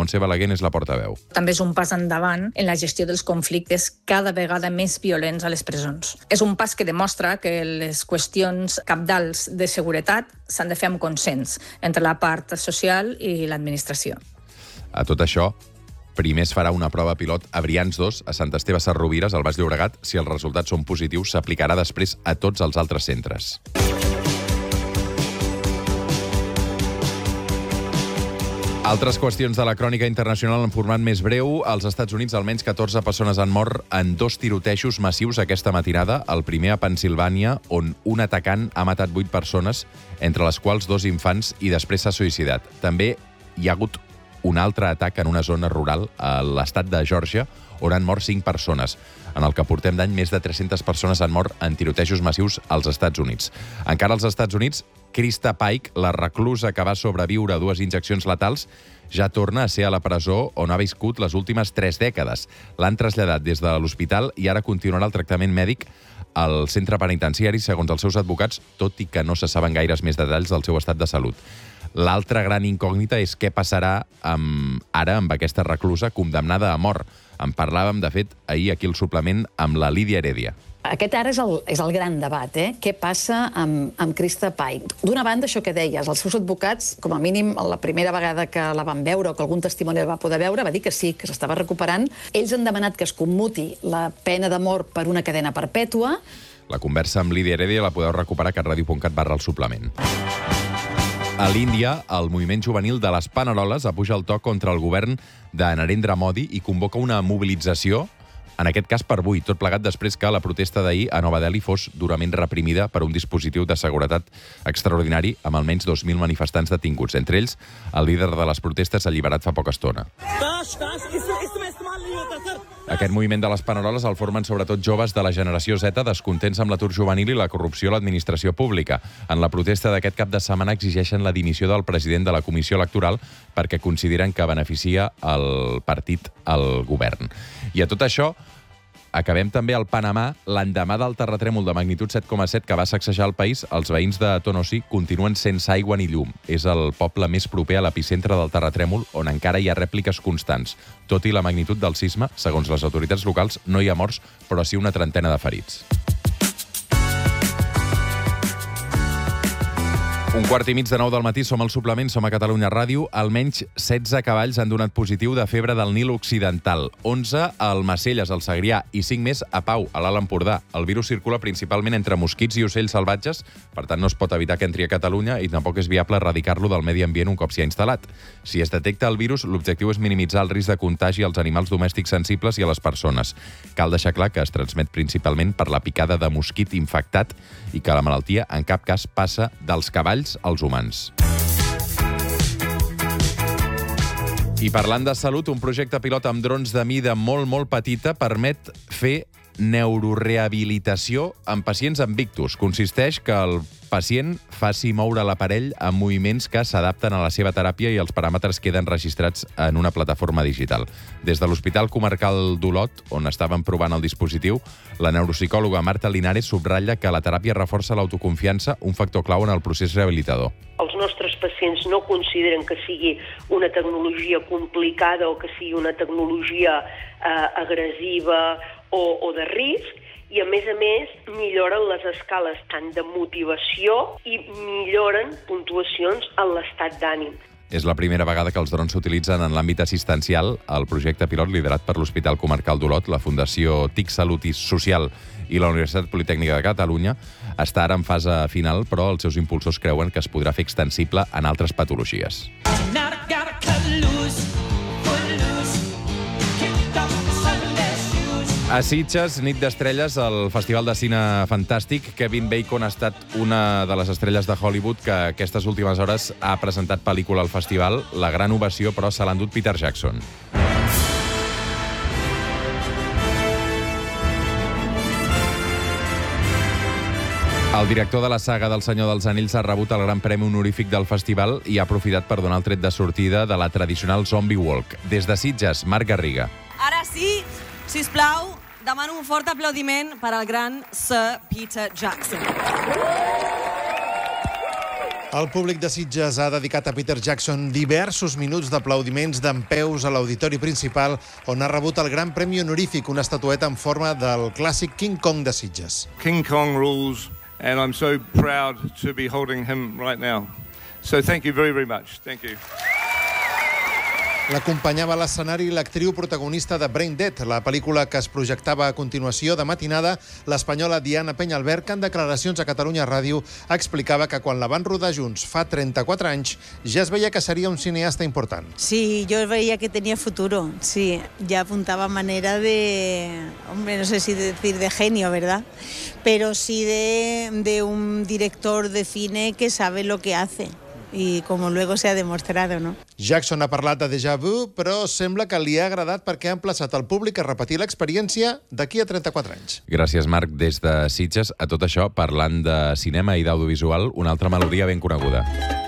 Montse Balaguer és la portaveu. També és un pas endavant en la gestió dels conflictes cada vegada més violents a les presons. És un pas que demostra que les qüestions cabdals de seguretat s'han de fer amb consens entre la part social i l'administració. A tot això, primer es farà una prova pilot a Brians 2, a Sant Esteve Sesrovires, al Baix Llobregat. Si els resultats són positius, s'aplicarà després a tots els altres centres. Altres qüestions de la crònica internacional en format més breu. Als Estats Units, almenys 14 persones han mort en 2 tirotejos massius aquesta matinada. El primer a Pennsilvània, on un atacant ha matat 8 persones, entre les quals 2 infants, i després s'ha suïcidat. També hi ha hagut un altre atac en una zona rural a l'estat de Geòrgia, on han mort 5 persones. En el que portem d'any, més de 300 persones han mort en tirotejos massius als Estats Units. Encara als Estats Units, Krista Pike, la reclusa que va sobreviure a 2 injeccions letals, ja torna a ser a la presó on ha viscut les últimes 3 dècades. L'han traslladat des de l'hospital i ara continuarà el tractament mèdic al centre penitenciari, segons els seus advocats, tot i que no se saben gaires més detalls del seu estat de salut. L'altra gran incògnita és què passarà ara amb aquesta reclusa condemnada a mort. En parlàvem, de fet, ahir aquí al suplement amb la Lídia Heredia. Aquest ara és el gran debat, Què passa amb Krista Pike? D'una banda, això que deies, els seus advocats, com a mínim la primera vegada que la van veure o que algun testimoni la va poder veure, va dir que sí, que s'estava recuperant. Ells han demanat que es commuti la pena de mort per una cadena perpètua. La conversa amb Lídia Heredia la podeu recuperar a catradio.cat/el suplement. A l'Índia, el moviment juvenil de les Paneroles apuja el to contra el govern de Narendra Modi i convoca una mobilització, en aquest cas per avui, tot plegat després que la protesta d'ahir a Nova Delhi fos durament reprimida per un dispositiu de seguretat extraordinari amb almenys 2.000 manifestants detinguts. Entre ells, el líder de les protestes alliberat fa poca estona. Aquest moviment de les Paneroles el formen sobretot joves de la generació Z descontents amb l'atur juvenil i la corrupció a l'administració pública. En la protesta d'aquest cap de setmana exigeixen la dimissió del president de la Comissió Electoral perquè consideren que beneficia el partit al govern. I a tot això, acabem també al Panamà. L'endemà del terratrèmol de magnitud 7,7 que va sacsejar el país, els veïns de Tonosí continuen sense aigua ni llum. És el poble més proper a l'epicentre del terratrèmol, on encara hi ha rèpliques constants. Tot i la magnitud del sisme, segons les autoritats locals, no hi ha morts, però sí una trentena de ferits. 8:15 del matí, som al suplement, som a Catalunya Ràdio. Almenys 16 cavalls han donat positiu de febre del Nil Occidental, 11 a Almacelles, al Segrià, i 5 més a Pau, a l'Alt Empordà. El virus circula principalment entre mosquits i ocells salvatges, per tant no es pot evitar que entri a Catalunya i tampoc és viable erradicar-lo del medi ambient un cop s'hi ha instal·lat. Si es detecta el virus, l'objectiu és minimitzar el risc de contagi als animals domèstics sensibles i a les persones. Cal deixar clar que es transmet principalment per la picada de mosquit infectat i que la malaltia en cap cas passa dels cavalls als humans. I parlant de salut, un projecte pilot amb drons de mida molt petita permet fer neurorehabilitació en pacients amb ictus. Consisteix que el pacient faci moure l'aparell amb moviments que s'adapten a la seva teràpia i els paràmetres queden registrats en una plataforma digital. Des de l'Hospital Comarcal d'Olot, on estaven provant el dispositiu, la neuropsicòloga Marta Linares subratlla que la teràpia reforça l'autoconfiança, un factor clau en el procés rehabilitador. Els nostres pacients no consideren que sigui una tecnologia complicada o que sigui una tecnologia agressiva o de risc, i a més milloren les escales tant de motivació i milloren puntuacions en l'estat d'ànim. És la primera vegada que els drons s'utilitzen en l'àmbit assistencial. El projecte pilot, liderat per l'Hospital Comarcal d'Olot, la Fundació TIC Salut i Social i la Universitat Politècnica de Catalunya, està ara en fase final, però els seus impulsors creuen que es podrà fer extensible en altres patologies. A Sitges, nit d'estrelles, al Festival de Cine Fantàstic. Kevin Bacon ha estat una de les estrelles de Hollywood que aquestes últimes hores ha presentat pel·lícula al festival. La gran ovació, però, se l'ha endut Peter Jackson. El director de la saga del Senyor dels Anells ha rebut el Gran Premi Honorífic del festival i ha aprofitat per donar el tret de sortida de la tradicional Zombie Walk. Des de Sitges, Marc Garriga. Ara sí, sisplau, demano un fort aplaudiment per al gran Sir Peter Jackson. El públic de Sitges ha dedicat a Peter Jackson diversos minuts d'aplaudiments dempeus a l'auditori principal, on ha rebut el Gran Premi Honorífic, una estatueta en forma del clàssic King Kong de Sitges. King Kong rules, and I'm so proud to be holding him right now. So thank you very, very much. Thank you. L'acompanyava a l'escenari l'actriu protagonista de Brain Dead, la pel·lícula que es projectava a continuació de matinada. L'espanyola Diana Peñalver, que en declaracions a Catalunya Ràdio explicava que quan la van rodar junts fa 34 anys ja es veia que seria un cineasta important. Sí, yo veía que tenía futuro, sí. Ya apuntaba manera de, hombre, no sé si decir de genio, ¿verdad? Pero sí de un director de cine que sabe lo que hace. I com luego se ha demostrado, ¿no? Jackson ha parlat de déjà vu, però sembla que li ha agradat perquè ha emplaçat el públic a repetir l'experiència d'aquí a 34 anys. Gràcies, Marc. Des de Sitges, a tot això, parlant de cinema i d'audiovisual, una altra melodia ben coneguda.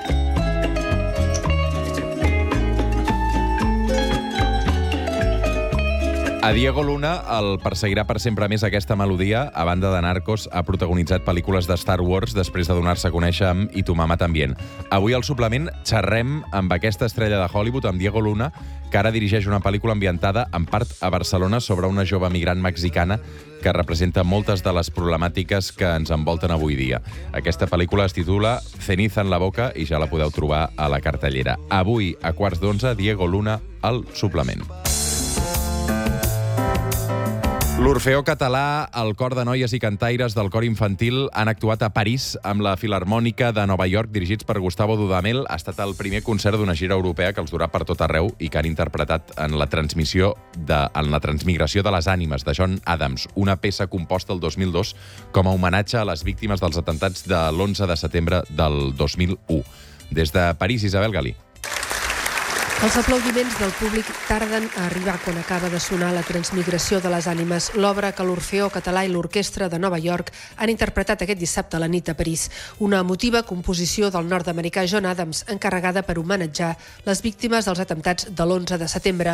A Diego Luna el perseguirà per sempre més aquesta melodia. A banda de Narcos, ha protagonitzat pel·lícules de Star Wars després de donar-se a conèixer amb I tu mama tambien. Avui al suplement xerrem amb aquesta estrella de Hollywood, amb Diego Luna, que ara dirigeix una pel·lícula ambientada en part a Barcelona sobre una jove migrant mexicana que representa moltes de les problemàtiques que ens envolten avui dia. Aquesta pel·lícula es titula Ceniza en la boca i ja la podeu trobar a la cartellera. Avui, a 11:15, Diego Luna al suplement. L'Orfeó Català, el cor de noies i cantaires del cor infantil han actuat a París amb la Filharmònica de Nova York, dirigits per Gustavo Dudamel. Ha estat el primer concert d'una gira europea que els durà per tot arreu i que han interpretat en la transmigració de les ànimes de John Adams, una peça composta el 2002 com a homenatge a les víctimes dels atentats de l'11 de setembre del 2001. Des de París, Isabel Galí. Els aplaudiments del públic tarden a arribar quan acaba de sonar la transmigració de les ànimes, l'obra que l'Orfeó Català i l'Orquestra de Nova York han interpretat aquest dissabte a la nit a París. Una emotiva composició del nord-americà John Adams, encarregada per homenatjar les víctimes dels atemptats de l'11 de setembre.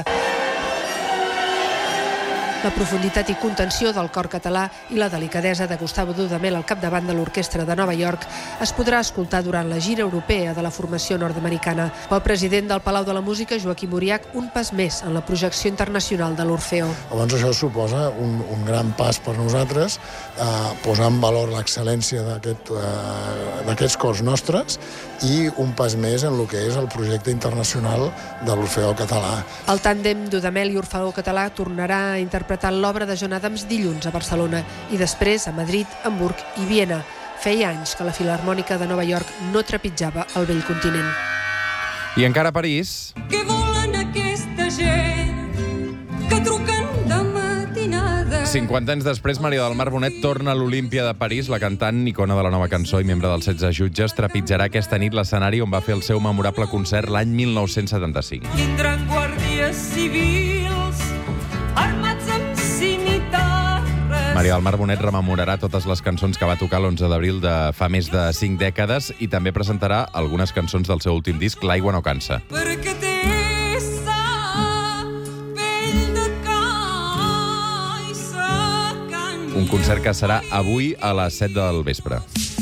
La profunditat i contenció del cor català i la delicadesa de Gustavo Dudamel al capdavant de l'Orquestra de Nova York es podrà escoltar durant la gira europea de la formació nord-americana. Pel president del Palau de la Música, Joaquim Uriach, un pas més en la projecció internacional de l'Orfeó. Llavors això suposa un gran pas per nosaltres, posar en valor l'excel·lència d'aquests cors nostres i un pas més en el que és el projecte internacional de l'Orfeó Català. El tàndem Dudamel i Orfeó Català tornarà a interpretar l'obra de John Adams dilluns a Barcelona i després a Madrid, Hamburg i Viena. Feia anys que la Filharmònica de Nova York no trepitjava el vell continent. I encara a París... Què volen aquesta gent que truquen de matinada? 50 anys després, Maria del Mar Bonet torna a l'Olímpia de París. La cantant, icona de la nova cançó i membre dels 16 jutges, trepitjarà aquesta nit l'escenari on va fer el seu memorable concert l'any 1975. Tindran guàrdies civils armats amb cimitarres. Maria del Mar Bonet rememorarà totes les cançons que va tocar l'11 d'abril de fa més de 5 dècades i també presentarà algunes cançons del seu últim disc, L'aigua no cansa. Perquè té sa pell de ca i sa canya. Un concert que serà avui a les 7 del vespre.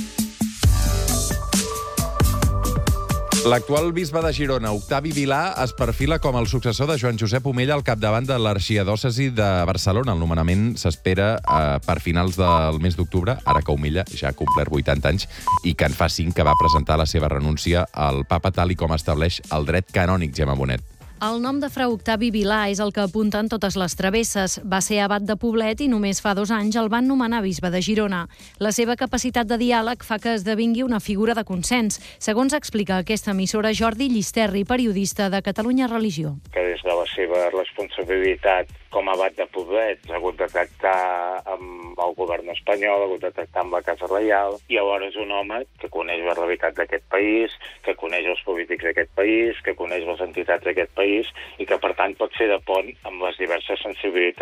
L'actual bisbe de Girona, Octavi Vilà, es perfila com el successor de Joan Josep Omella al capdavant de l'arxidiòcesi de Barcelona. El nomenament s'espera per finals del mes d'octubre, ara que Omella ja ha complert 80 anys i que en fa 5 que va presentar la seva renúncia al papa tal i com estableix el dret canònic, Gemma Bonet. El nom de fra Octavi Vilà és el que apunten totes les travesses. Va ser abat de Poblet i només fa 2 anys el van nomenar bisbe de Girona. La seva capacitat de diàleg fa que esdevingui una figura de consens, segons explica aquesta emissora Jordi Llisterri, periodista de Catalunya Religió. Que des de la seva responsabilitat com a abat de Poblet ha hagut de tractar amb el govern espanyol, ha hagut de tractar amb la Casa Reial, i alhora és un home que coneix la realitat d'aquest país, que coneix els polítics d'aquest país, que coneix les entitats d'aquest país i que, per tant, pot ser de pont amb les diverses sensibilitats.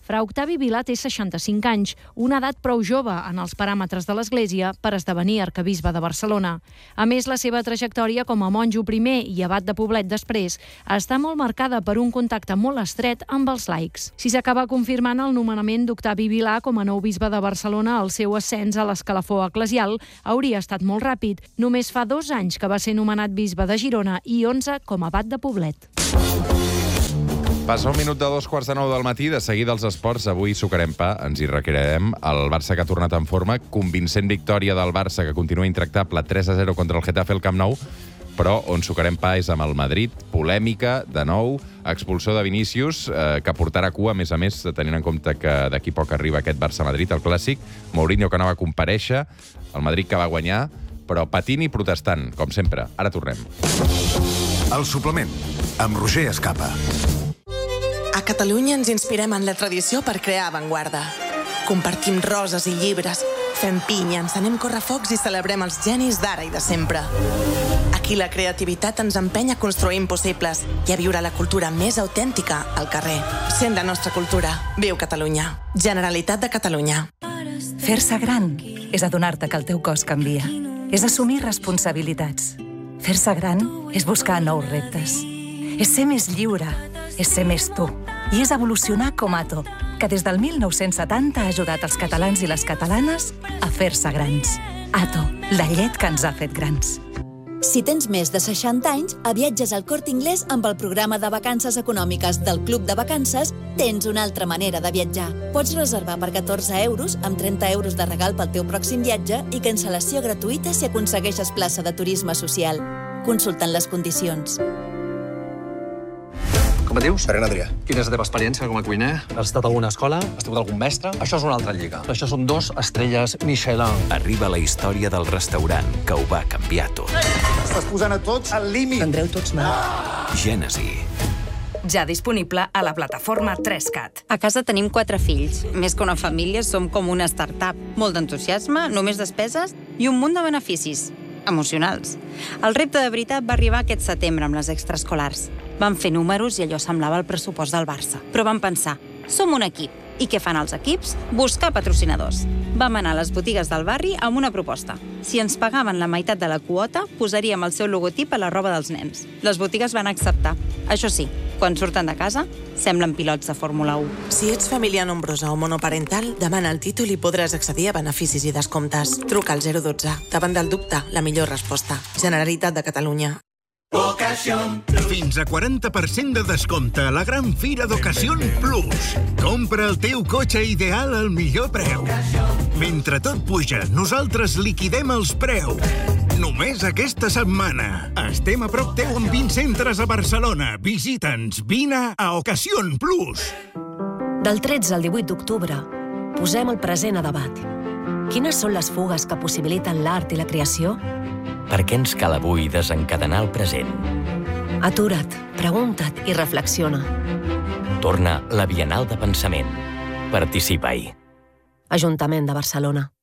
Fra Octavi Vilà té 65 anys, una edat prou jove en els paràmetres de l'Església per esdevenir arquebisbe de Barcelona. A més, la seva trajectòria com a monjo primer i abat de Poblet després està molt marcada per un contacte molt estret amb els laics. Si s'acaba confirmant el nomenament d'Octavi Vilà com a nou bisbe de Barcelona, el seu ascens a l'escalafó eclesial hauria estat molt ràpid. Només fa 2 anys que va ser nomenat bisbe de Girona i 11 com a abat de Poblet. Passa 1 minut de 2:45 del matí. De seguida als esports. Avui sucarem pa, ens hi requerem. El Barça que ha tornat en forma. Convincent victòria del Barça, que continua intractable, 3-0 contra el Getafe al Camp Nou. Però on sucarem pa és amb el Madrid. Polèmica, de nou, expulsió de Vinícius, que portarà cua, a més, tenint en compte que d'aquí poc arriba aquest Barça-Madrid, el clàssic. Mourinho, que no va comparèixer. El Madrid, que va guanyar. Però patint i protestant, com sempre. Ara tornem. El suplement, amb Roger Escapa. A Catalunya ens inspirem en la tradició per crear avantguarda. Compartim roses i llibres, fem pinya, encenem correfocs i celebrem els genis d'ara i de sempre. Aquí la creativitat ens empeny a construir impossibles i a viure la cultura més autèntica al carrer. Sent la nostra cultura. Viu Catalunya. Generalitat de Catalunya. Fer-se gran és adonar-te que el teu cos canvia. És assumir responsabilitats. Fer-se gran és buscar nous reptes. És ser més lliure, és ser més tu. I és evolucionar com Ato, que des del 1970 ha ajudat els catalans i les catalanes a fer-se grans. Ato, la llet que ens ha fet grans. Si tens més de 60 anys, a Viatges al Corte Inglés amb el programa de vacances econòmiques del Club de Vacances tens una altra manera de viatjar. Pots reservar per 14 euros amb 30 euros de regal pel teu pròxim viatge i cancel·lació gratuïta si aconsegueixes plaça de turisme social. Consultant les condicions. Com et dius? Ferran Adrià. Quina és la teva experiència com a cuiner? Has estat a alguna escola? Has tingut algun mestre? Això és una altra lliga. Això són 2 estrelles Michelin. Arriba la història del restaurant que ho va canviar tot. Estàs posant a tots al límit. Prendreu tots mal. Gènesi. Ja disponible a la plataforma 3CAT. A casa tenim 4 fills. Més que una família, som com una startup. Molt d'entusiasme, només despeses i un munt de beneficis emocionals. El repte de veritat va arribar aquest setembre amb les extraescolars. Vam fer números i allò semblava el pressupost del Barça. Però vam pensar, som un equip. I què fan els equips? Buscar patrocinadors. Vam anar a les botigues del barri amb una proposta. Si ens pagaven la meitat de la quota, posaríem el seu logotip a la roba dels nens. Les botigues van acceptar. Això sí, quan surten de casa, semblen pilots de Fórmula 1. Si ets família nombrosa o monoparental, demana el títol i podràs accedir a beneficis i descomptes. Truca al 012. Davant del dubte, la millor resposta. Generalitat de Catalunya. Ocasión Plus. Fins a 40% de descompte a la gran fira d'Ocasión Plus. Compra el teu cotxe ideal al millor preu. Mentre tot puja, nosaltres liquidem els preus. Només aquesta setmana. Estem a prop teu amb 20 centres a Barcelona. Visita'ns. Vine a Ocasión Plus. Del 13 al 18 d'octubre, posem el present a debat. Quines són les fugues que possibiliten l'art i la creació? Per què ens cal avui desencadenar el present? Atura't, pregunta't i reflexiona. Torna la Bienal de Pensament. Participa-hi. Ajuntament de Barcelona.